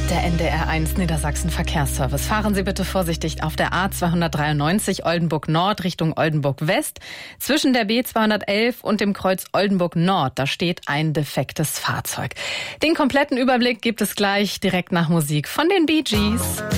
Der NDR1 Niedersachsen Verkehrsservice. Fahren Sie bitte vorsichtig auf der A293 Oldenburg Nord Richtung Oldenburg West. Zwischen der B211 und dem Kreuz Oldenburg Nord, da steht ein defektes Fahrzeug. Den kompletten Überblick gibt es gleich direkt nach Musik von den Bee Gees.